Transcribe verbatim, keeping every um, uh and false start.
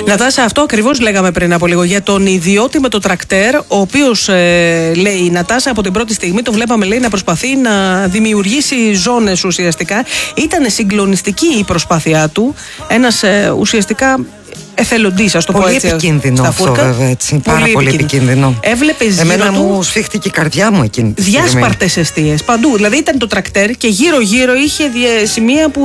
Νατάσα, αυτό ακριβώς λέγαμε πριν από λίγο για τον ιδιώτη με το τρακτέρ, ο οποίος ε, λέει η Νατάσα από την πρώτη στιγμή το βλέπαμε, λέει, να προσπαθεί να δημιουργήσει ζώνες ουσιαστικά. Ήταν συγκλονιστική η προσπάθειά του. Ένας ε, ουσιαστικά εθελοντής, ας το πω έτσι. Πολύ επικίνδυνο αυτό, βέβαια, έτσι. Πάρα πολύ, πολύ επικίνδυνο. Έβλεπες γύρω Εμένα του μου σφίχτηκε η καρδιά μου εκείνη τη στιγμή. Διάσπαρτες εστίες παντού. Δηλαδή ήταν το τρακτέρ και γύρω-γύρω είχε σημεία που